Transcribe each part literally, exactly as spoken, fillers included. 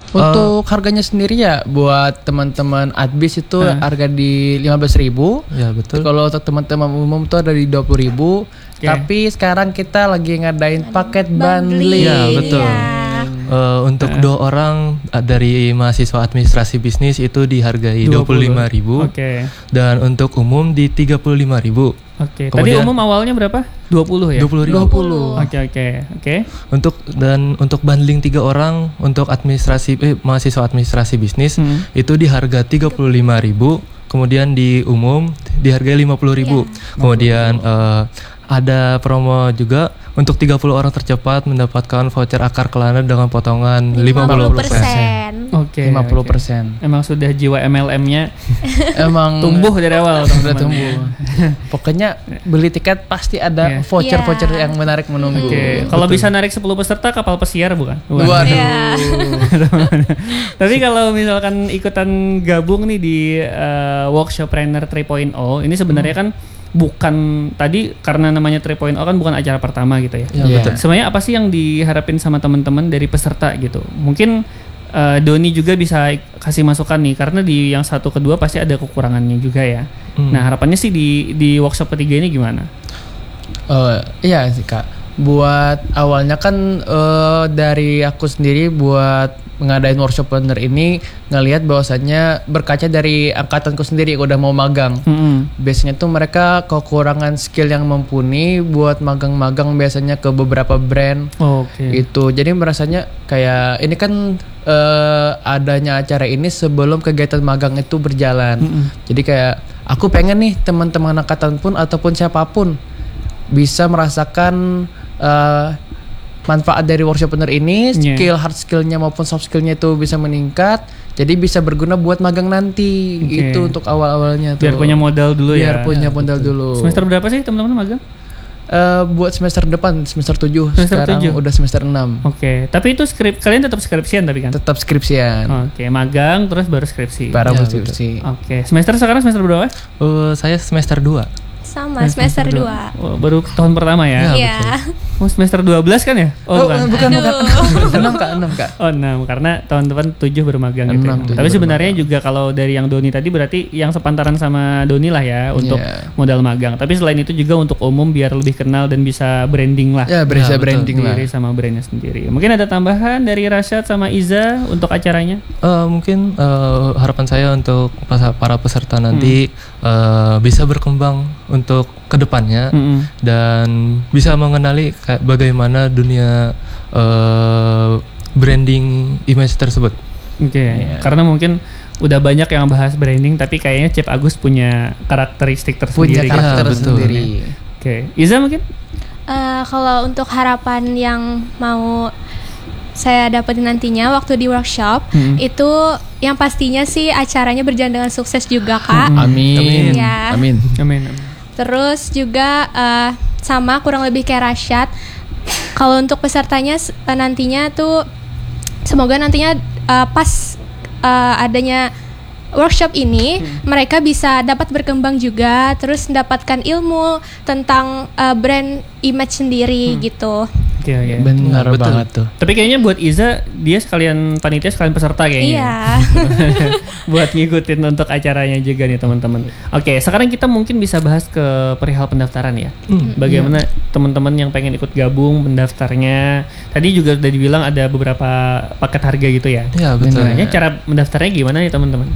Untuk uh, harganya sendiri ya buat teman-teman Adbis itu uh. harga di lima belas ribu. Ya betul. Kalau untuk teman-teman umum itu ada di dua puluh ribu. Okay. Tapi sekarang kita lagi ngadain paket bundling. Ya betul. Ya. Uh, untuk uh. dua orang dari mahasiswa administrasi bisnis itu dihargai dua puluh lima ribu. Oke. Okay. Dan untuk umum di tiga puluh lima ribu. Oke. Okay. Tadi umum awalnya berapa? dua puluh ya? dua puluh ribu. dua puluh. Oke oke oke. Untuk dan untuk bundling tiga orang untuk administrasi eh, mahasiswa administrasi bisnis hmm. itu di harga tiga puluh lima ribu, kemudian di umum di harga lima puluh ribu. Yeah. Kemudian uh, ada promo juga untuk tiga puluh orang tercepat mendapatkan voucher akar kelana dengan potongan lima puluh persen. Oke. lima puluh persen. Emang sudah jiwa M L M-nya emang tumbuh dari awal, sudah tumbuh. Pokoknya beli tiket pasti ada yeah. voucher-voucher yeah. yang menarik menunggu. Oke. Okay. Kalau bisa narik sepuluh peserta kapal pesiar bukan? Waduh. Yeah. Tapi kalau misalkan ikutan gabung nih di uh, workshop trainer tiga titik nol, ini sebenarnya hmm. kan bukan tadi karena namanya tiga titik nol kan bukan acara pertama gitu ya. Ya yeah. betul. Sebenarnya apa sih yang diharapin sama teman-teman dari peserta gitu? Mungkin uh, Doni juga bisa kasih masukan nih karena di yang satu kedua pasti ada kekurangannya juga ya. Hmm. Nah, harapannya sih di di workshop ketiga ini gimana? Uh, iya sih Kak. Buat awalnya kan uh, dari aku sendiri buat ngadain workshop planner ini ngelihat bahwasannya berkaca dari angkatanku sendiri yang udah mau magang. Mm-hmm. Biasanya tuh mereka kekurangan skill yang mumpuni buat magang-magang biasanya ke beberapa brand. Oh, okay. Itu jadi merasanya kayak ini kan uh, adanya acara ini sebelum kegiatan magang itu berjalan. Mm-hmm. Jadi kayak aku pengen nih teman-teman angkatan pun ataupun siapapun bisa merasakan uh, manfaat dari workshop planner ini, skill yeah. hard skillnya maupun soft skillnya itu bisa meningkat, jadi bisa berguna buat magang nanti. Okay. Itu untuk awal-awalnya tuh. Biar punya modal dulu Biar ya. Biar punya modal betul. dulu. Semester berapa sih teman-teman magang? Uh, buat semester depan, semester tujuh. Semester Sekarang tujuh. Udah semester enam. Oke, okay. Tapi itu skrip kalian tetap skripsian tapi kan? Tetap skripsian. Oke, okay. Magang terus baru skripsi. Baru ya, skripsi. Oke, okay. Semester sekarang semester berapa? Uh, saya semester dua. Sama, semester dua. Oh, baru tahun pertama ya? Iya. Oh, semester dua belas kan ya? Oh, oh bukan. bukan. enam Kak, enam Kak. Oh, enam. Karena tahun depan tujuh baru magang gitu. enam, Tapi sebenarnya magang. Juga kalau dari yang Doni tadi berarti yang sepantaran sama Doni lah ya untuk yeah. modal magang. Tapi selain itu juga untuk umum biar lebih kenal dan bisa branding lah. Ya, bisa ya, branding lah. Diri sama brandnya sendiri. Mungkin ada tambahan dari Rashad sama Iza untuk acaranya? Uh, mungkin uh, harapan saya untuk para peserta nanti hmm. uh, bisa berkembang untuk kedepannya mm-hmm. dan bisa mengenali kayak bagaimana dunia uh, branding image tersebut. Oke, okay. yeah. Karena mungkin udah banyak yang bahas branding, tapi kayaknya Cep Agus punya karakteristik tersendiri. Punya karakter ya, tersendiri. Oke, okay. Iza mungkin? Uh, kalau untuk harapan yang mau saya dapetin nantinya waktu di workshop hmm. itu yang pastinya sih acaranya berjalan dengan sukses juga Kak. Hmm. Amin. Amin. Ya. Amin. Amin. Terus juga uh, sama kurang lebih kayak Rashad. Kalau untuk pesertanya uh, nantinya tuh semoga nantinya uh, pas uh, adanya workshop ini hmm. mereka bisa dapat berkembang juga, terus mendapatkan ilmu tentang uh, brand image sendiri hmm. gitu. Oke, okay, okay. Benar betul. Banget tuh. Tapi kayaknya buat Iza dia sekalian panitia sekalian peserta kayaknya. Iya. Buat ngikutin untuk acaranya juga nih teman-teman. Oke, okay, sekarang kita mungkin bisa bahas ke perihal pendaftaran ya. Hmm. Bagaimana yeah. teman-teman yang pengen ikut gabung pendaftarnya? Tadi juga udah dibilang ada beberapa paket harga gitu ya. Iya betul. Nah, cara mendaftarnya gimana nih teman-teman?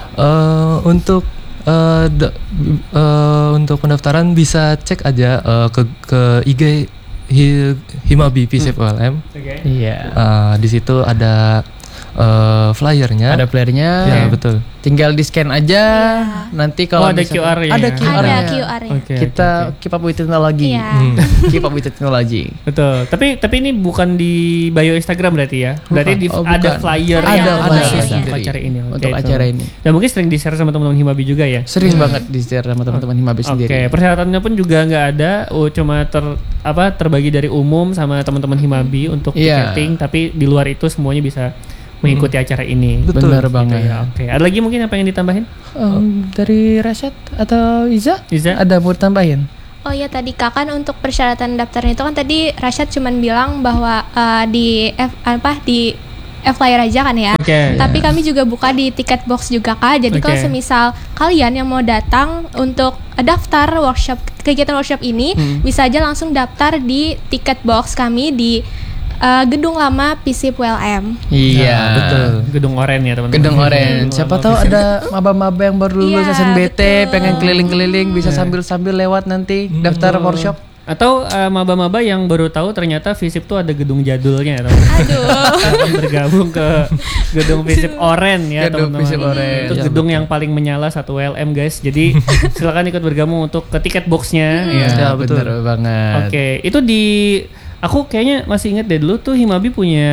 Uh, untuk uh, d- uh, untuk pendaftaran bisa cek aja uh, ke ke I G Himabi P S I F U L M. Oke. Iya. Uh, di situ ada uh, flyernya. Ada flyernya. Ya betul. Tinggal di scan aja. Yeah. Nanti kalau oh, ada Q R ya. Ada Q R-nya. Ada Q R-nya. Okay, kita okay, okay. keep up with technology. Yeah. Hmm. Keep up with technology. Betul. Tapi tapi ini bukan di bio Instagram berarti ya. Berarti di, oh, ada flyer ada yang ada flyer untuk acara ini. Okay, untuk itu. acara ini. Dan mungkin sering di-share sama teman-teman Himabi juga ya. Sering hmm. banget di-share sama teman-teman Himabi okay. sendiri. Oke, persyaratannya pun juga nggak ada. Oh, cuma ter apa terbagi dari umum sama teman-teman Himabi untuk yeah. ticketing, tapi di luar itu semuanya bisa mengikuti hmm. acara ini. Betul. Benar banget. Gitu ya. Oke. Okay. Ada lagi mungkin yang pengen ditambahin? Um, dari Rashad atau Iza? Iza? Ada mau tambahin? Oh ya tadi Kak kan untuk persyaratan daftarnya itu kan tadi Rashad cuman bilang bahwa uh, di F, apa di flyer aja kan ya. Oke. Tapi kami juga buka di tiket box juga Kak. Jadi kalau Oke. semisal kalian yang mau datang untuk daftar workshop kegiatan workshop ini, Hmm. bisa aja langsung daftar di tiket box kami di uh, Gedung Lama P I S I P U L M. Iya, Nah, betul. Gedung Oren ya teman-teman. Gedung Oren. Siapa tahu ada maba-maba yang baru lulus Iya, S N B T, betul. pengen keliling-keliling, bisa sambil-sambil lewat nanti daftar workshop. Atau uh, maba-maba yang baru tahu ternyata F I S I P tuh ada gedung jadulnya ya teman-teman. Aduh. Akan bergabung ke gedung F I S I P Oren ya Gedung teman-teman. F I S I P Oren. Itu Ya, gedung yang paling menyala satu W L M guys. Jadi silakan ikut bergabung untuk ke tiket boxnya. Ya. Ya, betul. bener banget. Oke, itu di aku kayaknya masih inget deh dulu tuh Himabi punya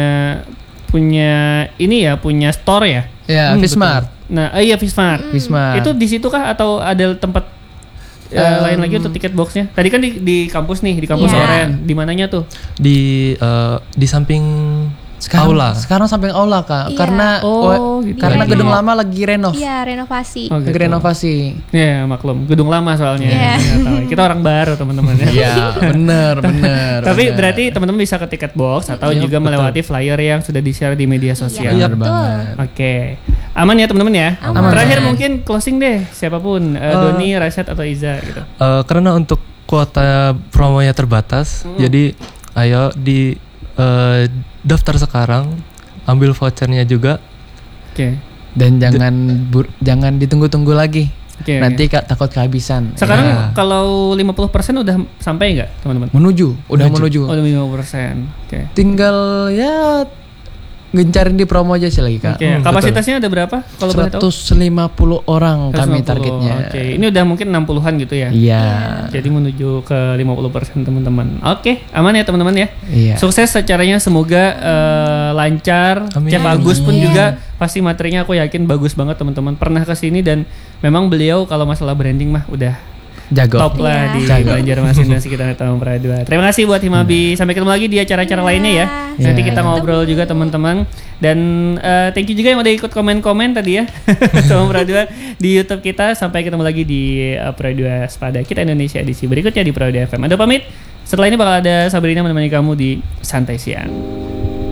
punya ini ya, punya store ya. Ya, Hmm, Vismart. Nah, eh, iya Vismart. Vismart. Itu di situ kah atau ada tempat eh, Em, lain lagi untuk tiket boxnya? Tadi kan di, di kampus nih, di kampus Iya. Oren. Di mananya tuh? Di eh, di samping sekarang, aula. Sekarang samping aula Kak, Iya. karena Oh, wa- gitu. karena Iya. gedung lama lagi renov. Iya, renovasi. Oh, Lagi gitu. renovasi. Ya maklum, gedung lama soalnya. Iya. Nggak tahu. Kita orang baru teman-teman ya. Iya, bener, bener. Tapi bener. berarti teman-teman bisa ke tiket box atau Iya, juga betul. melewati flyer yang sudah di-share di media sosial. Iya, bener betul. banget. Oke, aman ya teman-teman ya. Aman. Terakhir mungkin closing deh, siapapun, eh, Eh, Doni, Rashad atau Iza gitu. Eh, karena untuk kuota promonya terbatas, Hmm. jadi ayo di eh, daftar sekarang, ambil vouchernya juga. Oke. Dan jangan bur- jangan ditunggu-tunggu lagi. Oke. Nanti Kak takut kehabisan. Sekarang Ya. kalau lima puluh persen udah sampai nggak teman-teman? Menuju, udah menuju. Oh, udah lima puluh persen. Oke. Tinggal ya gencarin di promo aja sih lagi Kak. Oke, Hmm, kapasitasnya ada berapa kalau boleh tahu? seratus lima puluh orang kami seratus lima puluh. targetnya. Oke, ini udah mungkin enam puluhan gitu ya. Iya. Jadi menuju ke lima puluh persen teman-teman. Oke, aman ya teman-teman ya. Iya. Sukses secaranya semoga eh, lancar. Amin. Chef Agus pun Amin. juga pasti materinya aku yakin bagus banget teman-teman. Pernah kesini dan memang beliau kalau masalah branding mah udah Jago. top lah Iya. di Jago. Banjarmasin dan sekitar Taman Pradua. Terima kasih buat Himabi. Sampai ketemu lagi di acara-acara Iya. lainnya ya. Iya. Nanti kita ngobrol juga teman-teman. Dan eh, thank you juga yang udah ikut komen-komen tadi ya. Taman Pradua di YouTube kita. Sampai ketemu lagi di eh, Pradua Spada Kita Indonesia edisi berikutnya di Pradua F M. Ada pamit. Setelah ini bakal ada Sabrina menemani kamu di Santai Siang.